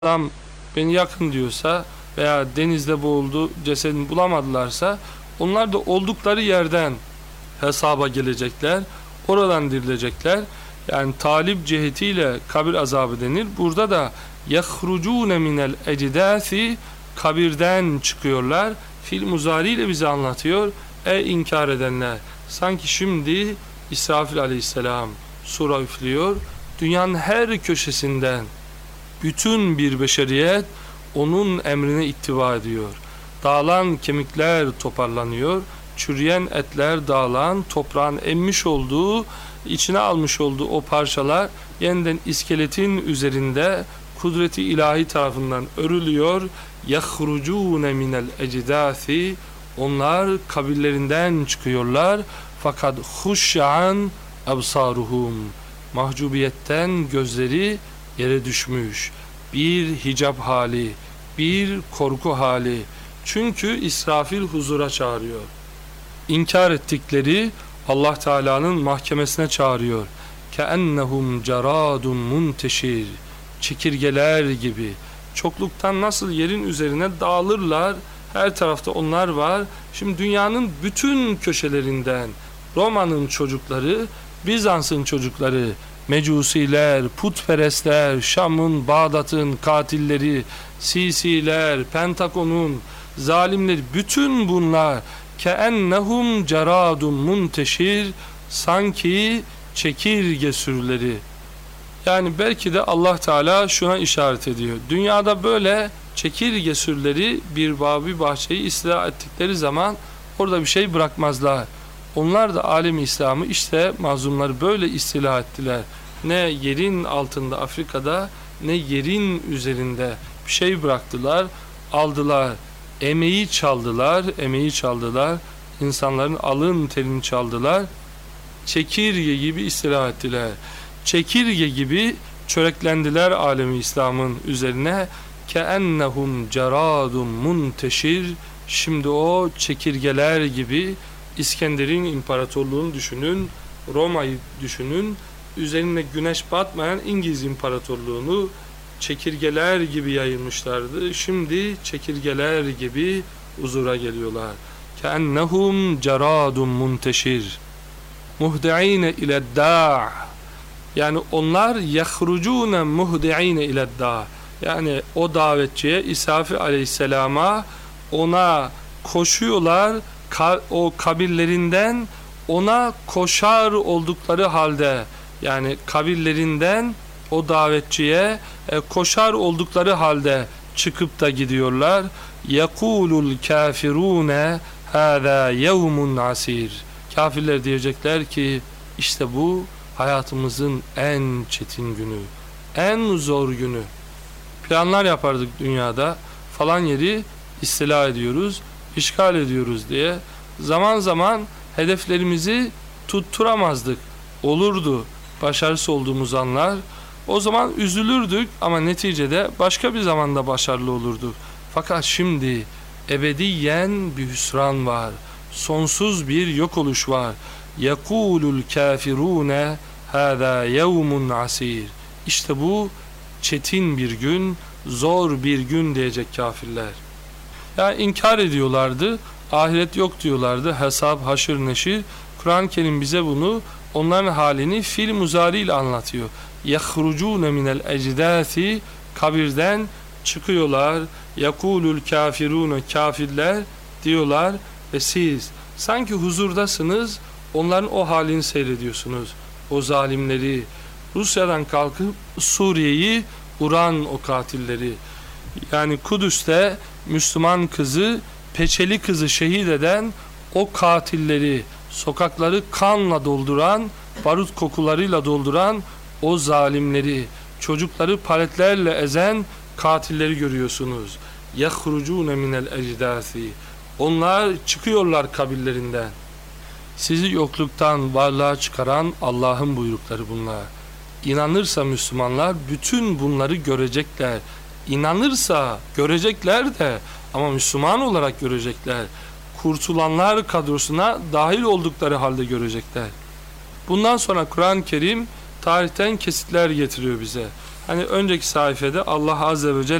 adam beni yakın diyorsa veya denizde boğuldu, cesedini bulamadılarsa onlar da oldukları yerden hesaba gelecekler, oradan dirilecekler. Yani talip cihetiyle kabir azabı denir. Burada da yahrucune minel ecdâsi, kabirden çıkıyorlar. Fil muzari ile bize anlatıyor. Ey inkar edenler, sanki şimdi İsrafil aleyhisselam sura üflüyor, dünyanın her köşesinden bütün bir beşeriyet onun emrine ittiba ediyor. Dağılan kemikler toparlanıyor, çürüyen etler dağılan, toprağın emmiş olduğu, içine almış olduğu o parçalar yeniden iskeletin üzerinde kudreti ilahi tarafından örülüyor. يَخْرُجُونَ مِنَ الْاَجْدَاثِ, onlar kabirlerinden çıkıyorlar. Fakat خُشَّعًا أَبْصَارُهُمْ, mahcubiyetten gözleri yere düşmüş. Bir hicap hali, bir korku hali. Çünkü İsrafil huzura çağırıyor. İnkar ettikleri Allah Teala'nın mahkemesine çağırıyor. كَأَنَّهُمْ جَرَادٌ مُنْتَشِرٌ, çekirgeler gibi. Çokluktan nasıl yerin üzerine dağılırlar, her tarafta onlar var. Şimdi dünyanın bütün köşelerinden Roma'nın çocukları, Bizans'ın çocukları, Mecusiler, putperestler, Şam'ın, Bağdat'ın katilleri, Sisiler, Pentagon'un zalimleri, bütün bunlar keennehum ceradun munteşir, sanki çekirge sürüleri. Yani belki de Allah Teala şuna işaret ediyor. Dünyada böyle çekirge sürüleri bir bahçeyi istila ettikleri zaman orada bir şey bırakmazlar. Onlar da alem-i İslam'ı işte mazlumları böyle istila ettiler. Ne yerin altında Afrika'da ne yerin üzerinde bir şey bıraktılar, aldılar. Emeği çaldılar. İnsanların alın terini çaldılar. Çekirge gibi istila ettiler. Çekirge gibi çöreklendiler alemi İslam'ın üzerine. Keennehum ceradun munteşir. Şimdi o çekirgeler gibi İskender'in imparatorluğunu düşünün, Roma'yı düşünün, üzerine güneş batmayan İngiliz imparatorluğunu çekirgeler gibi yayılmışlardı. Şimdi çekirgeler gibi huzura geliyorlar. Keennehum ceradun munteşir. Muhdi'ine ileddâ. Yani onlar yahrucune muhdi'ine ileddâ. Yani o davetçiye, İsrafil aleyhisselama, ona koşuyorlar, o kabirlerinden ona koşar oldukları halde, yani kabirlerinden o davetçiye koşar oldukları halde çıkıp da gidiyorlar. Yekulul kafirune hâzâ yevmun asir. Kafirler diyecekler ki işte bu hayatımızın en çetin günü, en zor günü. Planlar yapardık dünyada, falan yeri istila ediyoruz, işgal ediyoruz diye. Zaman zaman hedeflerimizi tutturamazdık. Olurdu başarısız olduğumuz anlar. O zaman üzülürdük ama neticede başka bir zamanda başarılı olurduk. Fakat şimdi ebediyen bir hüsran var. Sonsuz bir yok oluş var. Yekulul kafirune hâzâ yevmun asir. İşte bu çetin bir gün, zor bir gün diyecek kafirler. Yani inkar ediyorlardı, ahiret yok diyorlardı, hesap, haşır neşir. Kur'an-ı Kerim bize bunu, onların halini fil muzari ile anlatıyor. يَخْرُجُونَ مِنَ الْاَجْدَاثِ, kabirden çıkıyorlar. يَقُولُ الْكَافِرُونَ, kafirler diyorlar ve siz sanki huzurdasınız, onların o halini seyrediyorsunuz. O zalimleri, Rusya'dan kalkıp Suriye'yi vuran o katilleri, yani Kudüs'te Müslüman kızı, peçeli kızı şehit eden o katilleri, sokakları kanla dolduran, barut kokularıyla dolduran o zalimleri, çocukları paletlerle ezen katilleri görüyorsunuz. يَخْرُجُونَ مِنَ الْاَجْدَاثِ, onlar çıkıyorlar kabirlerinden. Sizi yokluktan varlığa çıkaran Allah'ın buyrukları bunlar. İnanırsa Müslümanlar bütün bunları görecekler. İnanırsa görecekler de, ama Müslüman olarak görecekler. Kurtulanlar kadrosuna dahil oldukları halde görecekler. Bundan sonra Kur'an-ı Kerim tarihten kesitler getiriyor bize. Hani önceki sayfada Allah Azze ve Celle